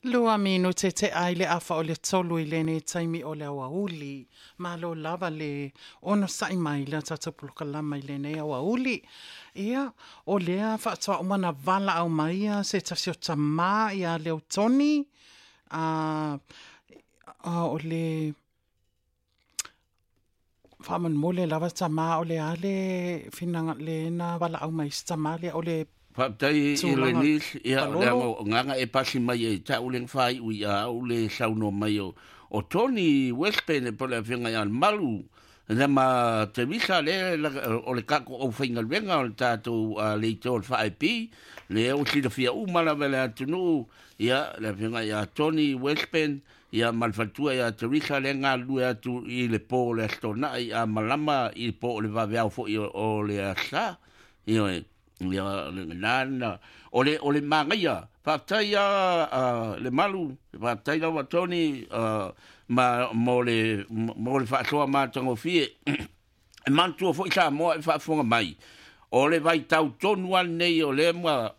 Lua minu te ai le afa o le tolu i le ne taimi o le awa uli. Ma lo lava le ono sai mai le tatapuluka lama i le ne awa uli. Ia, o lea whaatoa umana vala au maia se tasi o tamā ia leo toni. O le whaman mole lava tamā o le ale finanga le na vala au mai tamā le o le Whaptai i le nis, ia o nganga e pasi mai e ta uleng whai ui a ule sauno mai o Tony Westpen e pole a whenga i al malu. Nā ma te visa le o le kako o whainga wenga o le tātou le to o whae pi, le o sida fia umala vele atunu, ia le whenga i a Tony Westpen, ia malfatua ia Teresa le ngā lue atu i le po le astona i a malama i le po le vaveau fo i o le asa, ia ia nana ole mangaia patai le malu patai la Tony ma mole fa so ma tango fie e mantu fo isa mo fa fonga mai ole vai tau tonu nei ole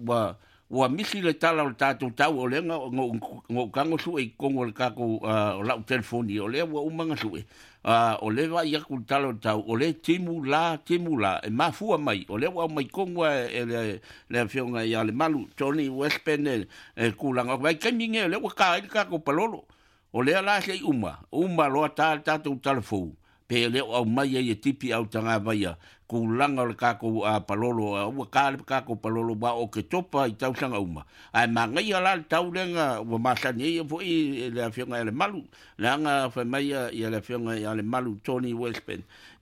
wa misi le tala o tatu tau ole ngo kango su e kongo le kako la telefoni ole wa umanga su o le vai ia ku talo tau o le timula e mafua mai o le wa mai kongo le fionga ia le malu Tony Westpen e kulanga vai kaminge le wa ka ko palolo o le ala sei uma lo tatu telefon pe le o mai e tipi au tanga vai kulanga o le kako palolo wa kako palolo ba o ke topa i tau sanga uma ai mangai ala tau lenga wa masani e fo i le fionga le malu langa fa mai ia le fionga ia le malu Tony Westpen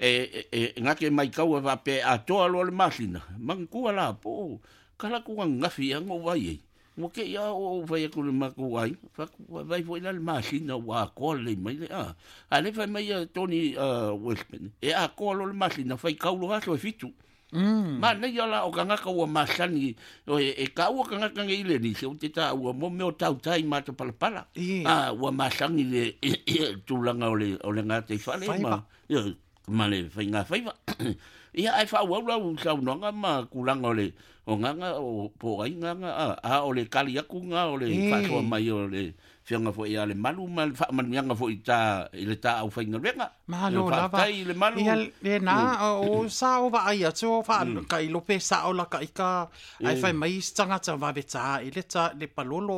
ngake mai kau va pe a to lo le masina mangu ala po kala ku ngafi ngo vai mo ke ia o vai ku le maku ai fa vai foi le masina wa ko le mai ale fa mai Tony Westpen a ko le masina fa kau lo aso fitu ma nei ala o kanga ka o masani e ka o kanga kanga ile ni se o te ta o mo me o tau tai ma te pala o masani le tulanga o le ngate fale ma ma le fainga faiva ia ai fa wa sa no ma kulanga o nganga o po ai nganga o le kali aku nga o le fa so mai o le fianga fo ia le malu mal fa man yanga fo ita ile ta au fainga renga malo lava le malu ia le na o sa o va ai so fa kai lo pe sa o la kai ka ai fa mai stanga ta va beta ile ta le palolo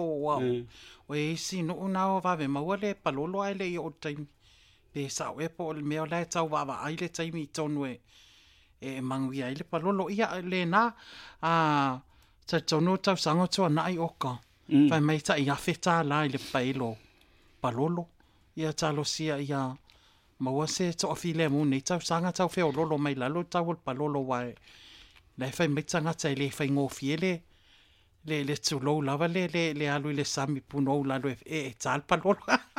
o e si no na o va ve ma le palolo ai le o time pe sa o e po le me o la ta va va ai le time tonwe e mangui ai le palolo ia le na ta tono ta sango to na ai oka fa mai ta ia feta la le pailo palolo ia ta lo sia ia ma se to file mo nei ta sanga ta fe lolo mai la lo ta wol palolo wa le fa mai tanga ta le fa ngo fiele le tu lo lava le alu le sami puno la lo e tal palolo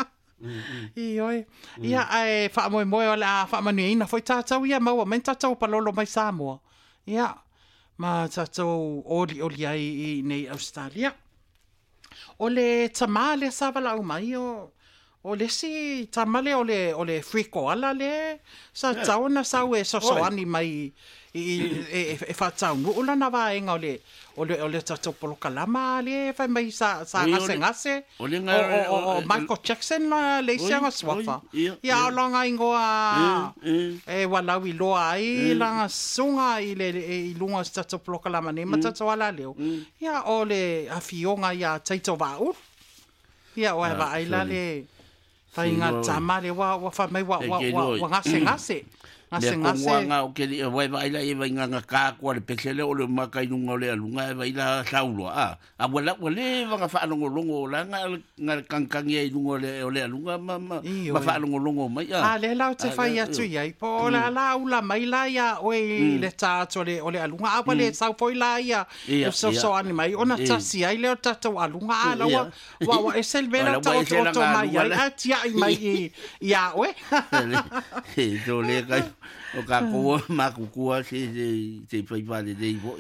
Ioi. Ia ai fa mo la fa mani na foi tata ia mau men tata palolo mai Samoa. Ia ma tata oli ai nei Australia. O le tamale savala mai o le si tamale o le friko ala le sa tauna sa we so ani mai e fa tau no la na va en o le tata polo kalama le fa mai sa ngase o Michael Jackson la le sia swafa ia longa ingoa e wala wi lo ai la sunga i lunga tata polo kalama ne mata wala leo ia o le afionga ia taito va ia o va ai la le fa inga tamale wa fa mai wa ngase le nganga o ke vai vai la vai nganga ka ko le pesele o le makai lunga le lunga vai la saulo wala va fa longo la nga kankang ye lunga le lunga ma fa longo mai le la te fa ya tu ya po la ula mai la ya o le ta to le o le lunga le sa foi la ya so ani mai ona ta si ai le ta to lunga la wa e selvela ta to mai ya tia mai ya we do le kai o ka ko ma ku se fai vale dei vo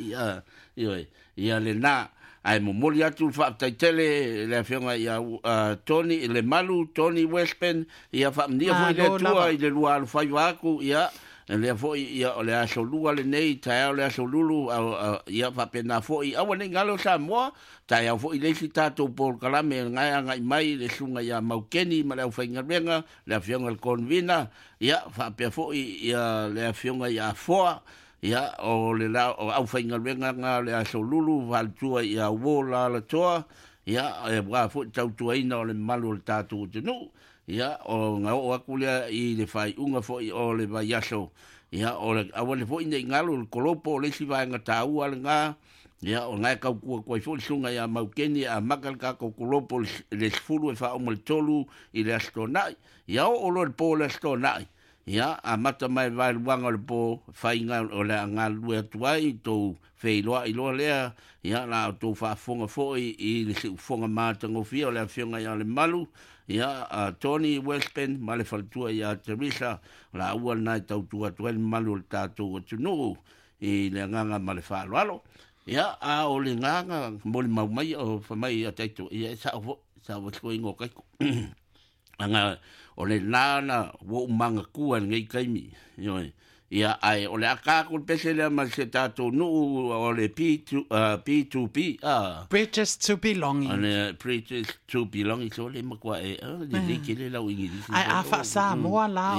ia le na ai mo moli atu fa tele le fionga ia Tony le malu Tony Westpen ia fa ndia foi le tua i le lua al fai vaku ia le fo ia o le aso lua le nei tae o le aso lulu ia fa pena fo i awa nei ngalo sa moa tae au fo i leisi tātou por kalame ngai mai le sunga ia maukeni ma le au whaingarenga le awhionga le konvina ia fa pia fo i le awhionga ia foa ia o le la o au whaingarenga ngā le aso lulu valtua ia wola la toa ia e wā fo i tautua ina o le malu le tātou tenu ia o nga o akulia I le fai unga fo I o le vai aso ia o le awale fo ina ngalo le kolopo le si vai nga tau al nga ia o nga ka ku ko fo sunga ia maukeni a makal ka ko kolopo le sfulu e fa o mal tolu I le astona ia o lo le po le astona ia a mata mai vai wanga le po fai nga o le nga lua tuai to feiloa I lo le ia la to fa fonga fo I le fonga mata ngo fia o le fionga ia le malu ia Tony Westpen ma le faltua ia Teresa la ua nai tautua tuel malu le tātou atunu I le nganga ma le whaaloalo ia a o le nganga mo le maumai o whamai a taito ia sa o sko ingo kaiko anga o le nana wo umanga kua ngai kaimi ia ai o le aka ko pese le ma se tātou nu o le P2P Bridges to Belonging Bridges to Belonging so le makua le ke le lau ingi ai a fa sa moa la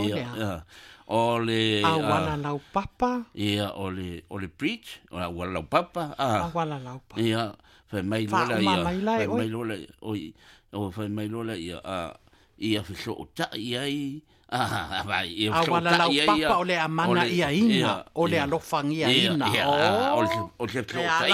o le a wala lau papa ia o le bridge o la wala lau papa a wala lau papa ia fa mai lola o fa mai lola ia fa so ta ia vai ia wala lau papa o le amana ia ina o le alofang ia ina o se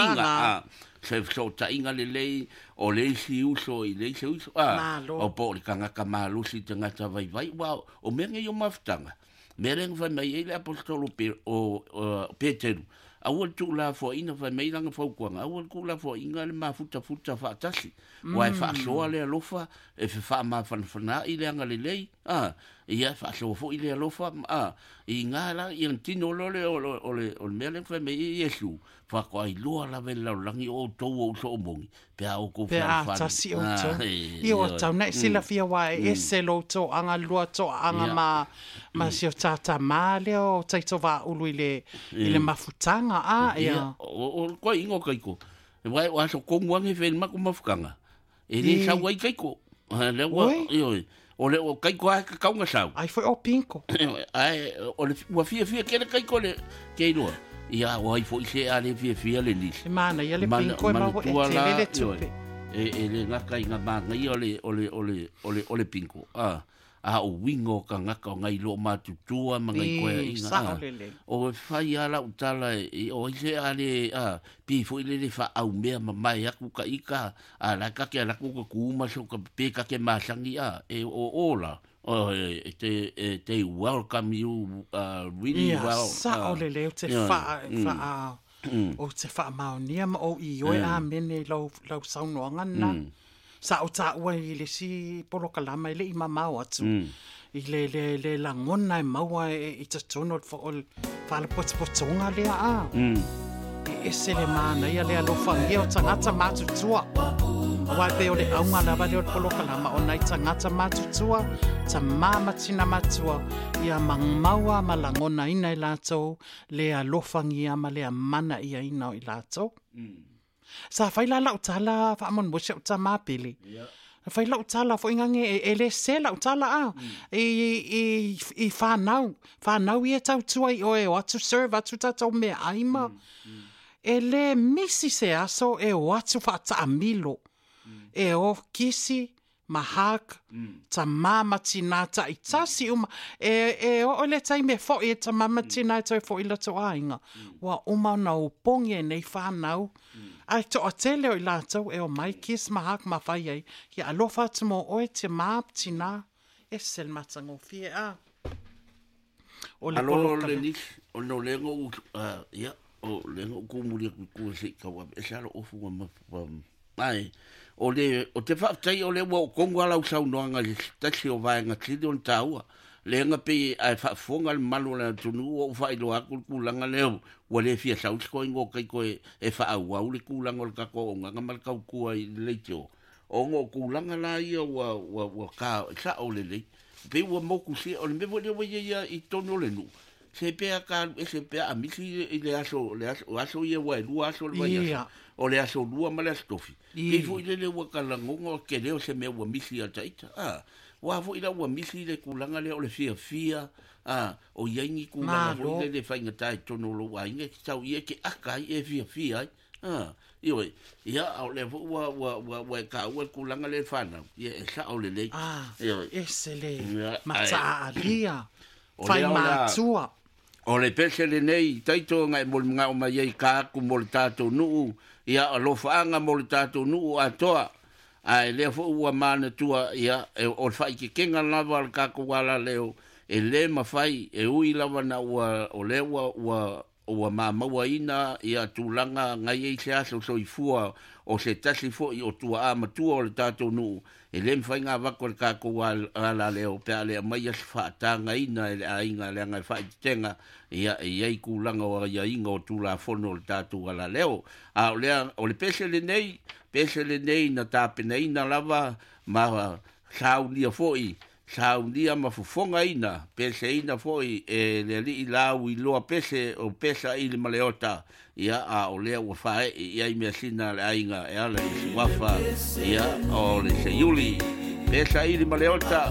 so ta inga le lei o le si uso I le si uso o po le kanga kamalu si tanga ta vai wow o menge yo maftanga mereng vai mai ele apostolo o Peteru awal tu la fo ina vai mai langa fo kwanga awal ku la fo inga le mafuta fa tasi wai fa so le lofa e fa ma fana ile anga le lei ia fa so fo ile lofa inga la tino le o mereng vai mai Yesu fa ko ai lo la vela langi o to o so mongi pe au ko fa tasi o to io tau nei sila fia wa ese lo to anga lua to anga ma si o tata male o taito va ulu ile mafutanga ia o ko ingo kaiko wai wa so ko muangi fe ma ko mafukanga e ni sa wai kaiko le wa io o le o kaiko ka kaunga sau ai foi o pinko ai o le wa fia ke le kaiko le ke no ia o ai foi se ale fia le ni mana ia le pinko e mau e le tupe e le ngaka inga manga ia o le pinko o wingo ka ngaka o ngai lo matutua mangai koe inga o fai ala utala o ise ale pi foi le fa au mea mamai aku ka ika la ka ke la ku kuma so ka pe ka ke masangi o ola they welcome you really well sa o le te fa o te fa maonia ma o I o a mene lau saunoanga na sa o ta ua I le si polokalama I le I mamau atu I le langona e maua I ta tono o whala potopotonga lea I ese le mana ia le alofangia o tangata matutua Awai pe o le aunga lava le o polokalama o nai tangata matutua ta mamatina matua ia mangmaua malangona ina I lātou le alofangia ma le mana ia ina o I lātou sa fai la utala fa mon mo se utama pili fai la utala fo ingange ele se la utala e fa now ia tau tuai o e what to serve atu tato me aima ele misi se aso e watu fa ta milo e o kisi mahak ta mama tinata itasi e o le tai me fo e ta mama tinata fo ila to ainga wa uma na uponge nei fa now ai to atele o lato e o mai kis mahak mafai ai ia alofa tmo o te map tina e sel matango fia o le ni o no lengo ia o lengo ku muri ku se ka wa e salo o fu ma ai o te fa tai o le wo kongo ala usau no anga taxi o vai nga tidi on taua le nga pe ai fa fonga malu la tunu o fa ilo akul kulanga leo o le fia sau ko ingo kai ko e fa au au le kulanga ka ko nga mal ka ku ai le tio o ngo kulanga la ia wa ka sa o le pe wo mo ku si o le me wo ia I tono le nu se pea ka se pea a misi le aso ye wa lu aso le ya o le aso lu ma le stofi ke fu ile le wa kala ngongo ke le se me wa misi a taita wa fu ila wa misi le kulanga le o le fia o yengi kulanga fu le fa ngata tono lo wa nge tau ye ke aka e fia iwe ia au le wa ka wa kulanga le fana ye sa au le esele mata alia fai matua o le pese le nei taito ngai mo nga o mai ka ku mo tato nu ia lo faanga mo tato nu atoa ai le fo wa mana tua ia o fai ke kenga lava ka ku wala leo e le mafai e ui lava na o le wa mama wa ina ia tulanga ngai se aso so i fua o se tasi fo i o tua ama tua o le tato nu e le mfai ngā wako le kako wala leo pe ale mai as whaatanga ina e le ainga le ngai whai tenga ia e iei kulanga o ia inga o tula fono le tato wala leo o le pese le nei na tāpena ina lava ma saunia foi saunia ma fufonga ina pese ina foi e le li lau i loa pese o pesa i le maleota ia o lea ua whae ia i mea sina le ainga e ala i wafa ia o le se yuli pesa i le maleota